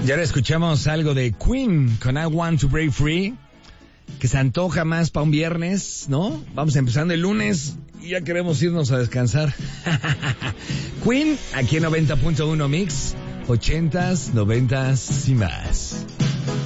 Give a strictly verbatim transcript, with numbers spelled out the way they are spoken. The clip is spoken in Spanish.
Y ahora escuchamos algo de Queen con I Want to Break Free, que se antoja más para un viernes, ¿no? Vamos empezando el lunes y ya queremos irnos a descansar. Queen, aquí en noventa punto uno Mix, ochentas, noventas y más.